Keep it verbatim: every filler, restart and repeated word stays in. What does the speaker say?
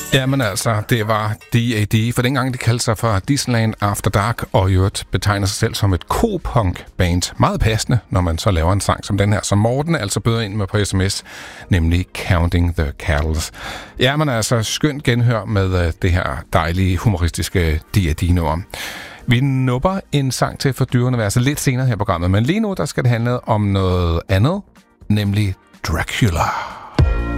Jamen altså, det var D A D, for dengang de kaldte sig for Disneyland After Dark, og i øvrigt betegner sig selv som et co-punk-band. Meget passende, når man så laver en sang som den her, som Morten altså bøder ind med på sms, nemlig Counting the Cattles. Jamen altså, skønt genhør med uh, det her dejlige, humoristiske D A D-nummer. Vi nupper en sang til for dyreuniverset lidt senere her i programmet, men lige nu der skal det handle om noget andet, nemlig Dracula.